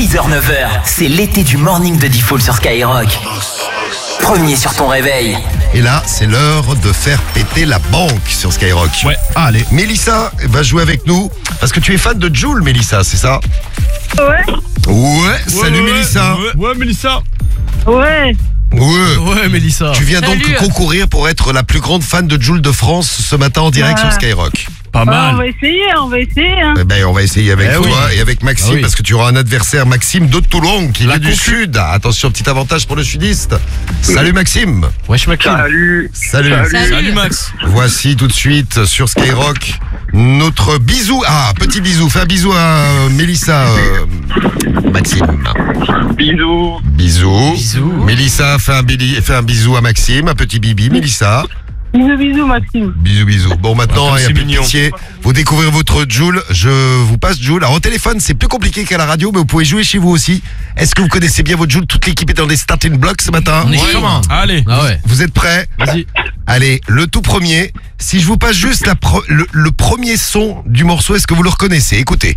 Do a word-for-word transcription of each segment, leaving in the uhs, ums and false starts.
six heures neuf heures, c'est l'été du morning de Diffoul sur Skyrock. Premier sur ton réveil. Et là, c'est l'heure de faire péter la banque sur Skyrock. Ouais, ah, allez. Mélissa va jouer avec nous parce que tu es fan de Jul, Mélissa, c'est ça? Ouais. Ouais, salut ouais, Mélissa. Ouais, ouais, Mélissa. Ouais. Ouais. Ouais, Mélissa. Tu viens Salut. donc concourir pour être la plus grande fan de Jul de France ce matin en direct Ah. sur Skyrock. Pas Ah, on mal. va essayer, on va essayer. Hein. Eh ben, on va essayer avec Eh toi oui. et avec Maxime Ah oui. parce que tu auras un adversaire, Maxime de Toulon, qui La vient du concu- sud. Attention, petit avantage pour le sudiste. Salut Maxime. Wesh, Maxime. Salut. Salut. Salut. Salut, Max. Voici tout de suite sur Skyrock notre bisou. Ah, petit bisou. Fais un bisou à euh, Mélissa, euh, Maxime. Bisous. Bisous. Bisous. Mélissa, fais un, bili- fais un bisou à Maxime, un petit bibi. Mélissa. Bisous, bisous, Maxime. Bisous, bisous. Bon, maintenant, Ah, il y a c'est plus de mignon. pitié. Vous découvrez votre Joule. Je vous passe Joule. Alors, au téléphone, c'est plus compliqué qu'à la radio, mais vous pouvez jouer chez vous aussi. Est-ce que vous connaissez bien votre Joule? Toute l'équipe est dans des starting blocks ce matin. On est chaud. Allez. Ah ouais. Vous êtes prêts? Vas-y. Allez, le tout premier. Si je vous passe juste la pre- le, le premier son du morceau, est-ce que vous le reconnaissez? Écoutez.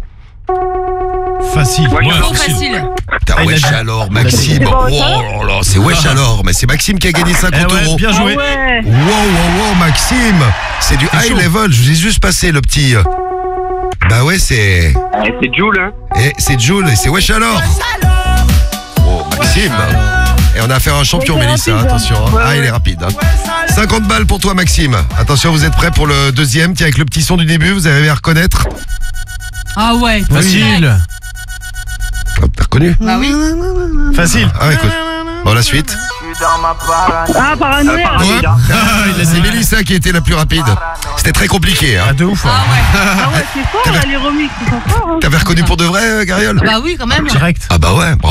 Facile. Ouais, Ouais, trop facile. Putain, Ah, il a wesh dit- alors, il a dit- Maxime. C'est pas Oh wesh alors là là, c'est wesh alors. Mais c'est Maxime qui a gagné Eh cinquante ouais, euros. bien Ah joué. ouais. Wow, wow, wow, Maxime. C'est du C'est high chaud. level. Je vous ai juste passé le petit. euh, Bah ouais, c'est. Eh, c'est Jules, hein. Et c'est Jules et c'est wesh alors. Oh, Maxime. Et on a affaire à un champion, Ouais, Mélissa. rapide, hein. Attention. hein. Ouais, Ah, il ouais. est rapide. hein. cinquante balles pour toi, Maxime. Attention, vous êtes prêts pour le deuxième? Tiens, avec le petit son du début, vous avez à reconnaître. Ah ouais. Facile. Hop, t'as reconnu? Bah oui. Facile. Ah, écoute. Bon, la suite. Ah, paranoïa. Ouais. Ah, c'est Mélissa qui était la plus rapide. C'était très compliqué. Hein. Ah, de ouf. Ah hein. ouais. Ah ouais, c'est fort, là, les remix, ils sont forts. Hein. T'avais reconnu pour de vrai, euh, Gariole? Bah oui, quand même. Direct. Ah bah ouais, bravo.